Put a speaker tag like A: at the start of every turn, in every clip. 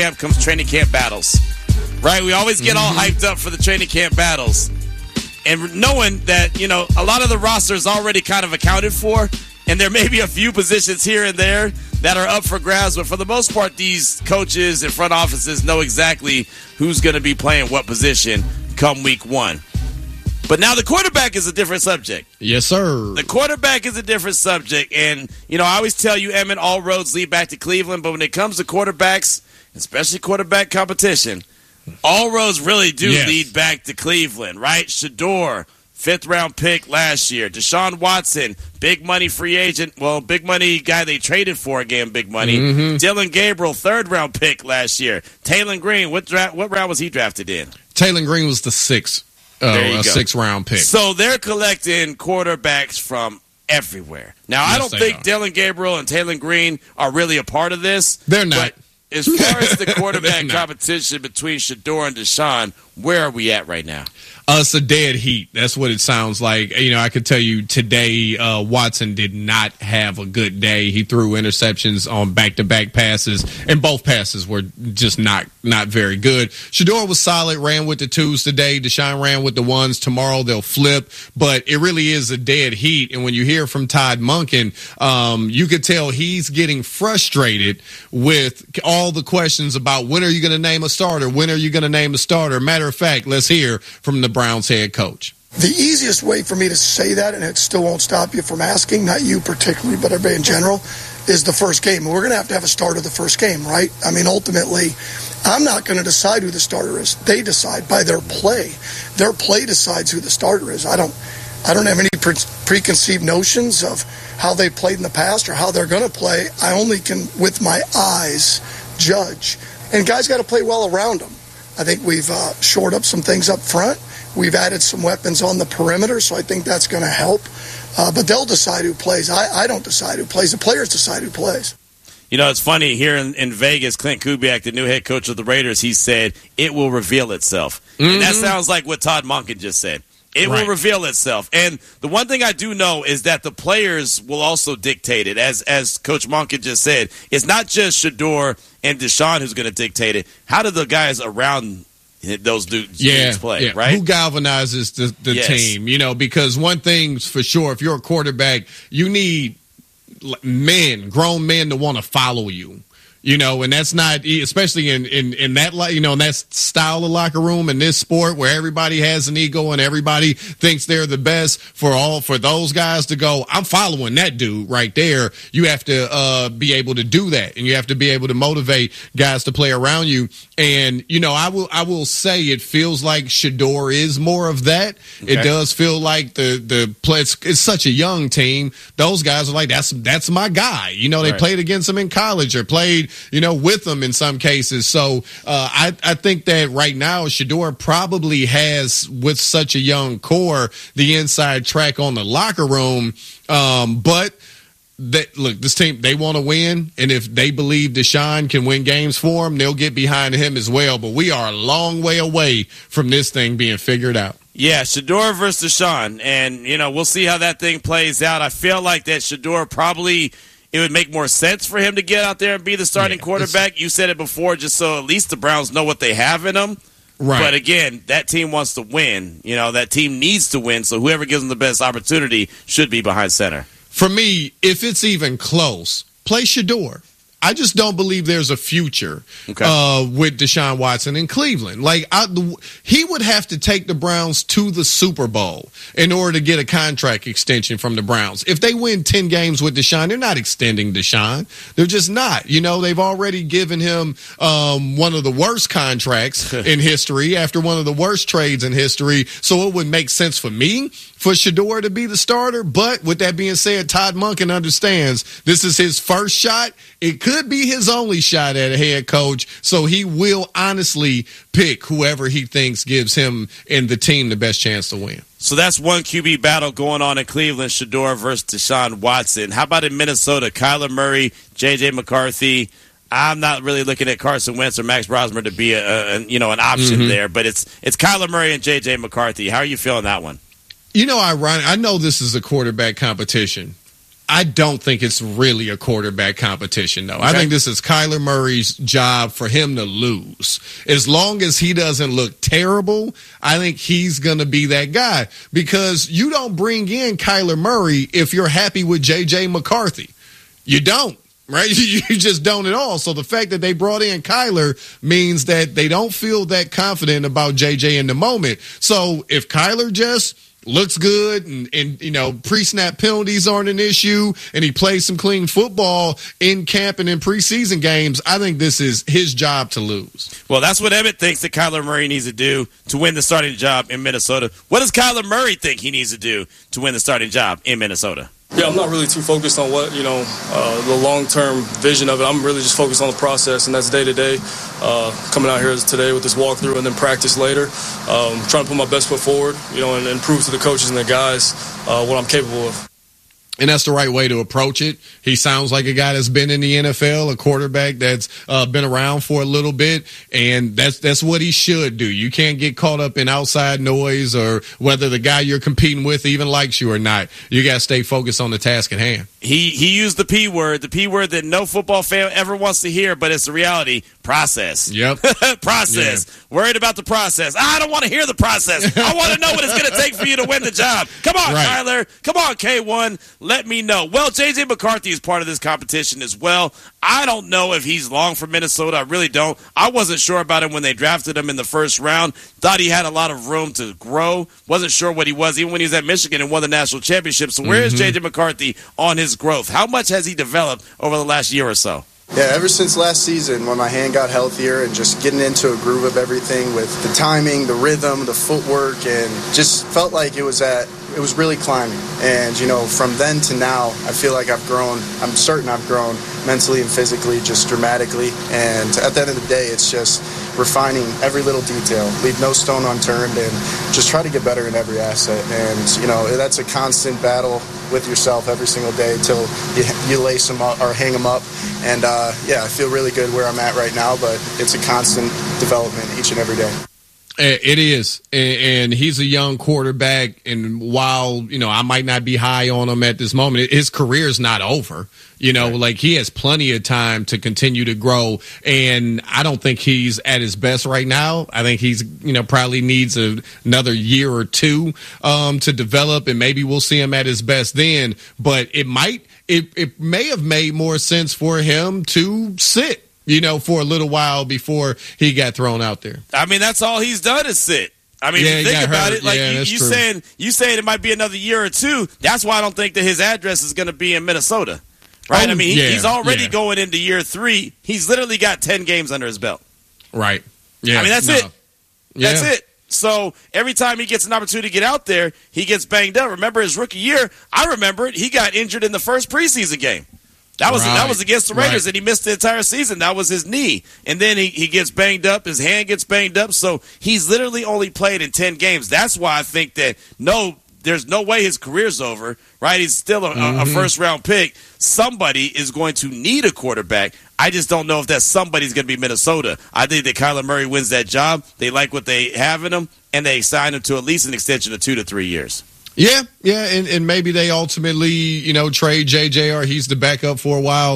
A: camp comes training camp battles, right? We always get all hyped up for the training camp battles. And knowing that, a lot of the roster is already kind of accounted for, and there may be a few positions here and there that are up for grabs, but for the most part, these coaches and front offices know exactly who's going to be playing what position come week one. But now the quarterback is a different subject.
B: Yes, sir.
A: The quarterback is a different subject. And, I always tell you, Emmett, all roads lead back to Cleveland. But when it comes to quarterbacks, especially quarterback competition, all roads really do lead back to Cleveland, right? Shedeur, 5th-round pick last year. Deshaun Watson, big money free agent. Well, big money guy they traded for again, big money. Dylan Gabriel, 3rd-round pick last year. Taylor Green, what round was he drafted in?
B: Taylor Green was the 6th. A 6th-round pick.
A: So they're collecting quarterbacks from everywhere. Now, I don't think Dylan Gabriel and Taylor Green are really a part of this.
B: They're not.
A: But as far as the quarterback competition between Shedeur and Deshaun, where are we at right now?
B: It's a dead heat. That's what it sounds like. I could tell you today, Watson did not have a good day. He threw interceptions on back-to-back passes, and both passes were just not very good. Shedeur was solid, ran with the 2s today. Deshaun ran with the 1s. Tomorrow they'll flip, but it really is a dead heat. And when you hear from Todd Monken, you could tell he's getting frustrated with all the questions about when are you going to name a starter? When are you going to name a starter? Matter of fact, let's hear from the Browns head coach.
C: The easiest way for me to say that, and it still won't stop you from asking, not you particularly, but everybody in general, is the first game. We're going to have a starter the first game, right? I mean, ultimately, I'm not going to decide who the starter is. They decide by their play. Their play decides who the starter is. I don't have any preconceived notions of how they played in the past or how they're going to play. I only can, with my eyes, judge. And guys got to play well around them. I think we've shored up some things up front. We've added some weapons on the perimeter, so I think that's going to help. But they'll decide who plays. I don't decide who plays. The players decide who plays.
A: It's funny. Here in Vegas, Clint Kubiak, the new head coach of the Raiders, he said, it will reveal itself. And that sounds like what Todd Monken just said. It will reveal itself. And the one thing I do know is that the players will also dictate it. As Coach Monken just said, it's not just Shedeur and Deshaun who's going to dictate it. How do the guys around those dudes play, right?
B: Who galvanizes the team? Because one thing's for sure, if you're a quarterback, you need grown men to want to follow you. And that's not, especially in that, in that style of locker room in this sport where everybody has an ego and everybody thinks they're the best. For those guys to go, I'm following that dude right there. You have to be able to do that, and you have to be able to motivate guys to play around you. And I will say it feels like Shedeur is more of that. Okay. It does feel like the play. It's such a young team. Those guys are like, that's my guy. They played against him in college or played with them in some cases. So I think that right now Shedeur probably has, with such a young core, the inside track on the locker room. But this team, they want to win, and if they believe Deshaun can win games for them, they'll get behind him as well. But we are a long way away from this thing being figured out.
A: Yeah, Shedeur versus Deshaun, and we'll see how that thing plays out. I feel like that Shedeur probably, it would make more sense for him to get out there and be the starting quarterback. You said it before, just so at least the Browns know what they have in them. Right. But again, that team wants to win. That team needs to win, so whoever gives them the best opportunity should be behind center. For
B: me, if it's even close, play Shedeur. I just don't believe there's a future with Deshaun Watson in Cleveland. He would have to take the Browns to the Super Bowl in order to get a contract extension from the Browns. If they win 10 games with Deshaun, they're not extending Deshaun. They're just not. They've already given him one of the worst contracts in history after one of the worst trades in history. So it would make sense for me for Shedeur to be the starter. But with that being said, Todd Monken understands this is his first shot. It could be his only shot at a head coach, so he will honestly pick whoever he thinks gives him and the team the best chance to win.
A: So that's one QB battle going on in Cleveland, Shedeur versus Deshaun Watson. How about in Minnesota, Kyler Murray, J.J. McCarthy? I'm not really looking at Carson Wentz or Max Brosmer to be an option there, but it's Kyler Murray and J.J. McCarthy. How are you feeling that one?
B: Ironic. I know this is a quarterback competition. I don't think it's really a quarterback competition, though. Okay. I think this is Kyler Murray's job for him to lose. As long as he doesn't look terrible, I think he's going to be that guy, because you don't bring in Kyler Murray if you're happy with J.J. McCarthy. You don't. Right? You just don't at all. So the fact that they brought in Kyler means that they don't feel that confident about JJ in the moment. So if Kyler just looks good and pre-snap penalties aren't an issue and he plays some clean football in camp and in preseason games, I think this is his job to lose.
A: Well, that's what Emmett thinks that Kyler Murray needs to do to win the starting job in Minnesota. What does Kyler Murray think he needs to do to win the starting job in Minnesota?
D: Yeah, I'm not really too focused on what, the long-term vision of it. I'm really just focused on the process, and that's day-to-day. Coming out here today with this walkthrough and then practice later. Trying to put my best foot forward, and prove to the coaches and the guys what I'm capable of.
B: And that's the right way to approach it. He sounds like a guy that's been in the NFL, a quarterback that's been around for a little bit, and that's what he should do. You can't get caught up in outside noise or whether the guy you're competing with even likes you or not. You got to stay focused on the task at hand.
A: He used the P word that no football fan ever wants to hear, but it's the reality. Process.
B: Yep.
A: Process. Yeah. Worried about the process. I don't want to hear the process. I want to know what it's going to take for you to win the job. Come on, right. Kyler. Come on, K1. Let me know. Well, J.J. McCarthy is part of this competition as well. I don't know if he's long for Minnesota. I really don't. I wasn't sure about him when they drafted him in the first round. Thought he had a lot of room to grow. Wasn't sure what he was, even when he was at Michigan and won the national championship. So where is J.J. McCarthy on his growth? How much has he developed over the last year or so?
E: Yeah, ever since last season when my hand got healthier and just getting into a groove of everything with the timing, the rhythm, the footwork, and just felt like it was really climbing. And, from then to now, I feel like I've grown. I'm certain I've grown mentally and physically just dramatically. And at the end of the day, it's just refining every little detail, leave no stone unturned, and just try to get better in every asset. And, that's a constant battle with yourself every single day until you lace them up or hang them up. And, I feel really good where I'm at right now, but it's a constant development each and every day.
B: It is, and he's a young quarterback, and while, I might not be high on him at this moment, his career is not over. Like he has plenty of time to continue to grow, and I don't think he's at his best right now. I think he's, probably needs another year or two to develop, and maybe we'll see him at his best then, but it may have made more sense for him to sit, for a little while before he got thrown out there.
A: I mean, that's all he's done is sit. I mean, if you think about it, like you saying it might be another year or two. That's why I don't think that his address is going to be in Minnesota, right? I mean, he's already going into year 3. He's literally got 10 games under his belt.
B: Right. Yeah.
A: I mean, that's it. That's it. So every time he gets an opportunity to get out there, he gets banged up. Remember his rookie year? I remember it. He got injured in the first preseason game. That was against the Raiders, and he missed the entire season. That was his knee. And then he gets banged up. His hand gets banged up. So he's literally only played in 10 games. That's why I think that, there's no way his career's over, right? He's still a first-round pick. Somebody is going to need a quarterback. I just don't know if that somebody's going to be Minnesota. I think that Kyler Murray wins that job. They like what they have in him, and they sign him to at least an extension of 2 to 3 years.
B: Yeah, and maybe they ultimately, trade JJ or he's the backup for a while.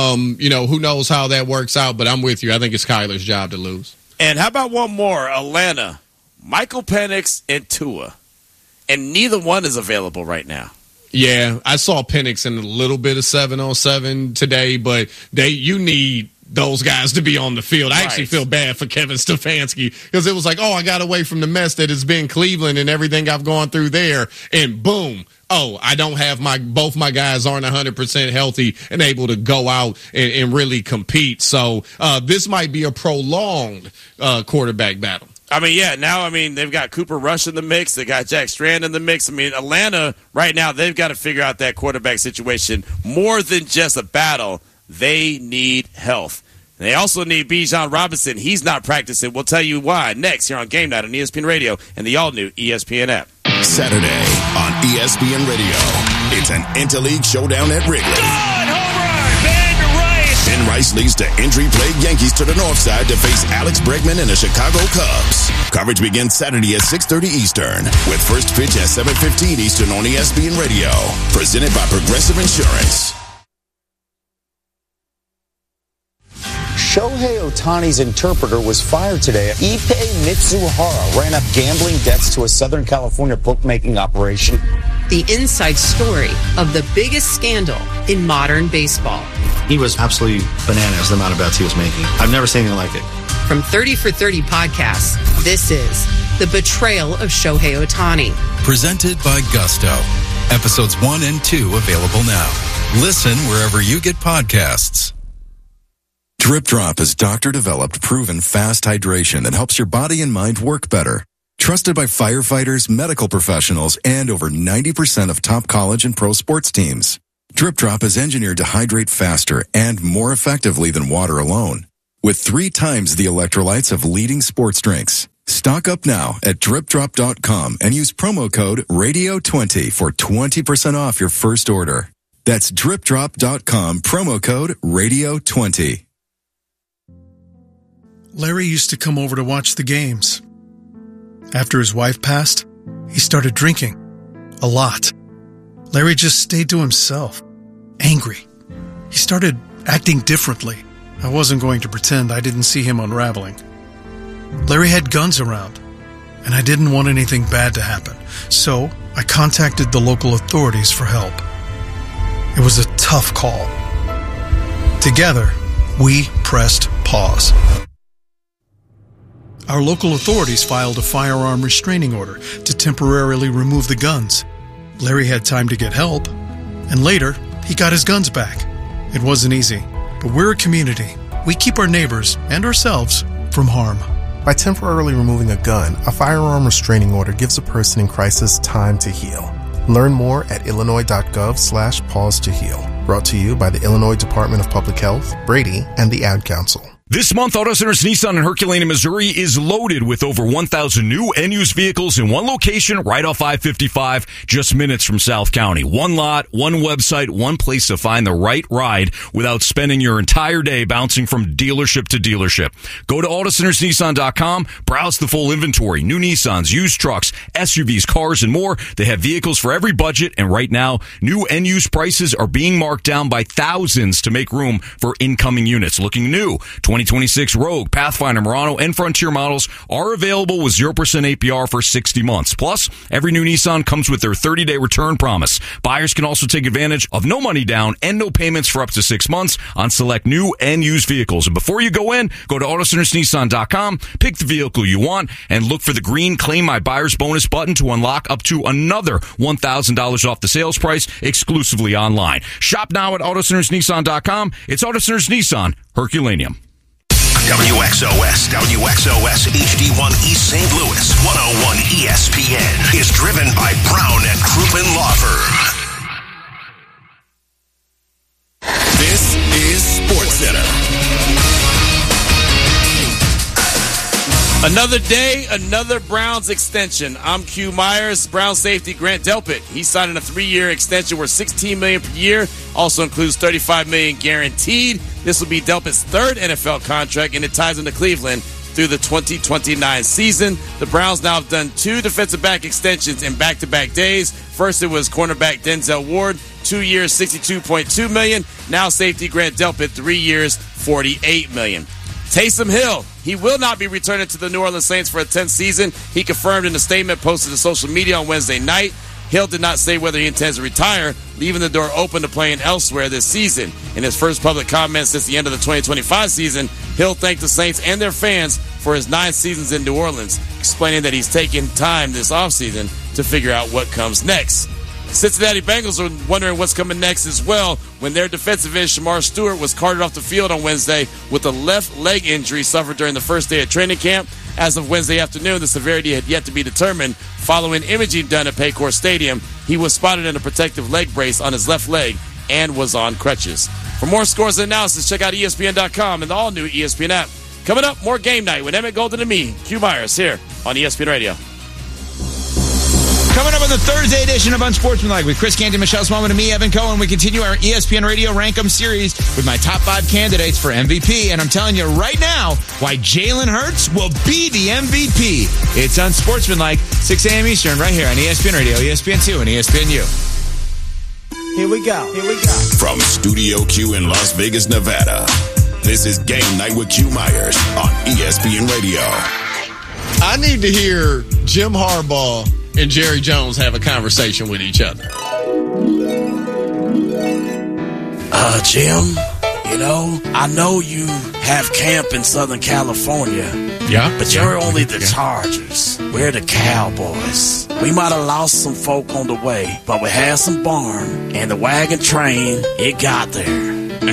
B: Who knows how that works out, but I'm with you. I think it's Kyler's job to lose. And
A: how about one more? Atlanta, Michael Penix and Tua. And neither one is available right now.
B: Yeah, I saw Penix in a little bit of 7-on-7 today, but you need those guys to be on the field. I actually feel bad for Kevin Stefanski because it was like, I got away from the mess that has been Cleveland and everything I've gone through there, and boom, I don't have both my guys aren't 100% healthy and able to go out and really compete. So this might be a prolonged quarterback battle.
A: They've got Cooper Rush in the mix. They got Jack Strand in the mix. Atlanta right now, they've got to figure out that quarterback situation more than just a battle. They need health. They also need Bijan Robinson. He's not practicing. We'll tell you why next here on Game Night on ESPN Radio and the all-new ESPN app.
F: Saturday on ESPN Radio, it's an Interleague showdown at Wrigley.
G: Good home run, Ben Rice.
F: Ben Ice leads the injury-plagued Yankees to the north side to face Alex Bregman and the Chicago Cubs. Coverage begins Saturday at 6:30 Eastern, with first pitch at 7:15 Eastern on ESPN Radio. Presented by Progressive Insurance.
G: Shohei Ohtani's interpreter was fired today. Ippei Mitsuhara ran up gambling debts to a Southern California bookmaking operation.
H: The inside story of the biggest scandal in modern baseball.
I: He was absolutely bananas, the amount of bets he was making. I've never seen anything like it.
H: From 30 for 30 podcasts, this is The Betrayal of Shohei Ohtani.
J: Presented by Gusto. Episodes 1 and 2 available now. Listen wherever you get podcasts. Drip Drop is doctor-developed, proven fast hydration that helps your body and mind work better. Trusted by firefighters, medical professionals, and over 90% of top college and pro sports teams. Drip Drop is engineered to hydrate faster and more effectively than water alone, with 3 times the electrolytes of leading sports drinks. Stock up now at dripdrop.com and use promo code RADIO20 for 20% off your first order. That's dripdrop.com, promo code RADIO20.
K: Larry used to come over to watch the games. After his wife passed, he started drinking. A lot. Larry just stayed to himself. Angry. He started acting differently. I wasn't going to pretend I didn't see him unraveling. Larry had guns around, and I didn't want anything bad to happen. So I contacted the local authorities for help. It was a tough call. Together, we pressed pause. Our local authorities filed a firearm restraining order to temporarily remove the guns. Larry had time to get help, and later, he got his guns back. It wasn't easy, but we're a community. We keep our neighbors and ourselves from harm.
L: By temporarily removing a gun, a firearm restraining order gives a person in crisis time to heal. Learn more at illinois.gov/pause to heal. Brought to you by the Illinois Department of Public Health, Brady, and the Ad Council.
M: This month, Auto Centers Nissan in Herculaneum, Missouri is loaded with over 1,000 new and used vehicles in one location right off I-55, just minutes from South County. One lot, one website, one place to find the right ride without spending your entire day bouncing from dealership to dealership. Go to AutoCentersNissan.com, browse the full inventory, new Nissans, used trucks, SUVs, cars, and more. They have vehicles for every budget, and right now, new and used prices are being marked down by thousands to make room for incoming units. Looking new, 2026 Rogue, Pathfinder, Murano, and Frontier models are available with 0% APR for 60 months. Plus, every new Nissan comes with their 30-day return promise. Buyers can also take advantage of no money down and no payments for up to 6 months on select new and used vehicles. And before you go in, go to AutoCentersNissan.com, pick the vehicle you want, and look for the green Claim My Buyer's Bonus button to unlock up to another $1,000 off the sales price exclusively online. Shop now at AutoCentersNissan.com. It's Auto Centers Nissan, Herculaneum.
F: WXOS HD1 East St. Louis 101 ESPN is driven by Brown and Crouppen Law Firm. This is SportsCenter.
A: Another day, another Browns extension. I'm Q Myers. Brown safety Grant Delpit. He's signing a 3-year extension worth $16 million per year. Also includes $35 million guaranteed. This will be Delpit's 3rd NFL contract, and it ties into Cleveland through the 2029 season. The Browns now have done 2 defensive back extensions in back-to-back days. First, it was cornerback Denzel Ward, 2 years, $62.2 million. Now safety Grant Delpit, 3 years, $48 million. Taysom Hill, he will not be returning to the New Orleans Saints for a 10th season. He confirmed in a statement posted to social media on Wednesday night. Hill did not say whether he intends to retire, leaving the door open to playing elsewhere this season. In his first public comment since the end of the 2025 season, Hill thanked the Saints and their fans for his 9 seasons in New Orleans, explaining that he's taking time this offseason to figure out what comes next. Cincinnati Bengals are wondering what's coming next as well when their defensive end Shamar Stewart was carted off the field on Wednesday with a left leg injury suffered during the first day of training camp. As of Wednesday afternoon, the severity had yet to be determined. Following imaging done at Paycor Stadium, he was spotted in a protective leg brace on his left leg and was on crutches. For more scores and analysis, check out ESPN.com and the all-new ESPN app. Coming up, more Game Night with Emmett Golden and me, Q Myers, here on ESPN Radio.
N: Coming up on the Thursday edition of Unsportsmanlike with Chris Canty, Michelle Smallman, and me, Evan Cohen, we continue our ESPN Radio Rank-em series with my top 5 candidates for MVP. And I'm telling you right now why Jalen Hurts will be the MVP. It's Unsportsmanlike, 6 a.m. Eastern, right here on ESPN Radio, ESPN2, and ESPNU.
O: Here we go.
F: From Studio Q in Las Vegas, Nevada, this is Game Night with Q Myers on ESPN Radio.
B: I need to hear Jim Harbaugh and Jerry Jones have a conversation with each other.
A: Jim, I know you have camp in Southern California.
B: Yeah.
A: But you're only the Chargers. We're the Cowboys. We might have lost some folk on the way, but we had some barn, and the wagon train, it got there.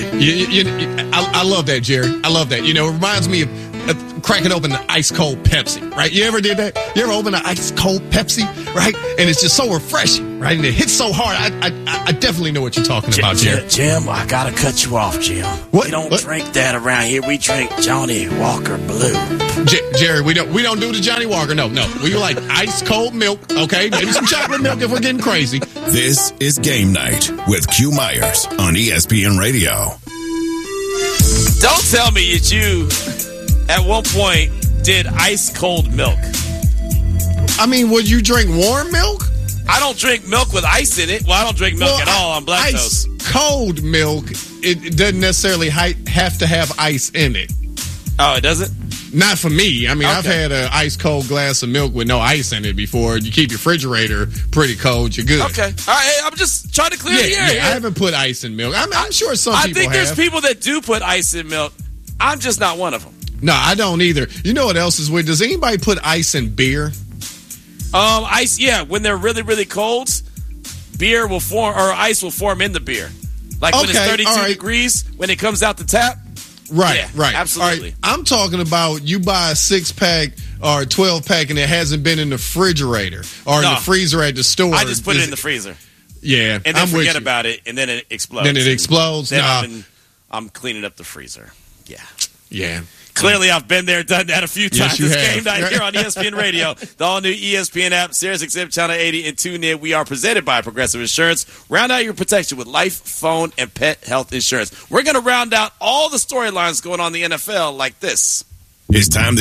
B: I love that, Jerry. I love that. It reminds me of cracking open the ice-cold Pepsi, right? You ever did that? You ever open an ice-cold Pepsi, right? And it's just so refreshing, right? And it hits so hard. I definitely know what you're talking about, Jerry.
A: Jim, I got to cut you off, Jim.
B: What?
A: We don't drink that around here. We drink Johnny Walker Blue.
B: Jerry, we don't do the Johnny Walker. No. We like ice-cold milk, okay? Maybe some chocolate milk if we're getting crazy.
F: This is Game Night with Q Myers on ESPN Radio.
A: Don't tell me that you, at one point, did ice-cold milk.
B: I mean, would you drink warm milk?
A: I don't drink milk with ice in it. Well, I don't drink milk at all. I'm lactose.
B: Ice-cold milk, it doesn't necessarily have to have ice in it.
A: Oh, it doesn't?
B: Not for me. I mean, okay. I've had an ice-cold glass of milk with no ice in it before. You keep your refrigerator pretty cold, you're good.
A: Okay. All right, I'm just trying to clear the air.
B: Yeah, I haven't put ice in milk. I'm sure some people have. I think there's
A: people that do put ice in milk. I'm just not one of them.
B: No, I don't either. You know what else is weird? Does anybody put ice in beer?
A: Ice, yeah. When they're really, really cold, beer will form, or ice will form in the beer. Like when it's 32 degrees, when it comes out the tap.
B: Right,
A: yeah,
B: right.
A: Absolutely.
B: Right. I'm talking about you buy a 6-pack or a 12-pack and it hasn't been in the refrigerator or in the freezer at the store.
A: I just put it in the freezer.
B: Yeah.
A: And then forget about it, and then it explodes. Then I'm cleaning up the freezer. Yeah.
B: Yeah.
A: Clearly, I've been there, done that a few times. This Game Night here on ESPN Radio, the all-new ESPN app, SiriusXM Channel 80, and TuneIn. We are presented by Progressive Insurance. Round out your protection with life, phone, and pet health insurance. We're going to round out all the storylines going on in the NFL like this.
F: It's time to